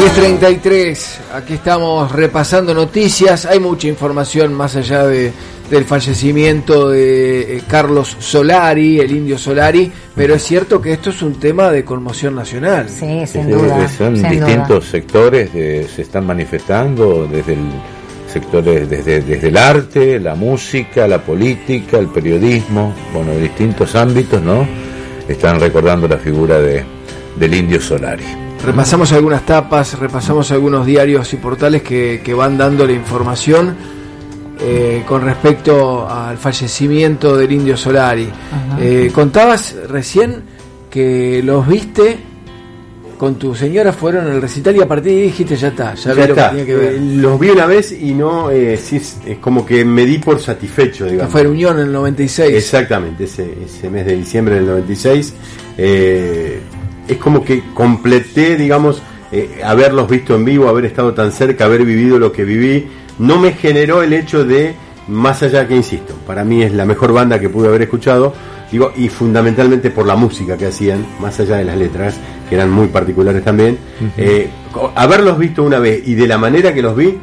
10:33, aquí estamos repasando noticias. Hay mucha información más allá del fallecimiento de Carlos Solari, el Indio Solari, pero es cierto que esto es un tema de conmoción nacional. Sí, sin duda. Son distintos sectores se están manifestando desde el arte, la música, la política, el periodismo, bueno, de distintos ámbitos, ¿no? Están recordando la figura del Indio Solari. Repasamos algunas tapas, repasamos algunos diarios y portales que van dando la información con respecto al fallecimiento del Indio Solari. Contabas recién que los viste con tu señora, fueron al recital y a partir de ahí dijiste ya está, ya vi lo que tenía que ver. Los vi una vez y no, sí, es como que me di por satisfecho, digamos. Que fue Unión en el 96. Exactamente, ese mes de diciembre del 96. Es como que completé, digamos, haberlos visto en vivo, haber estado tan cerca, haber vivido lo que viví. No me generó el hecho de, más allá que insisto, para mí es la mejor banda que pude haber escuchado, digo, y fundamentalmente por la música que hacían, más allá de las letras, que eran muy particulares también. Haberlos visto una vez y de la manera que los vi,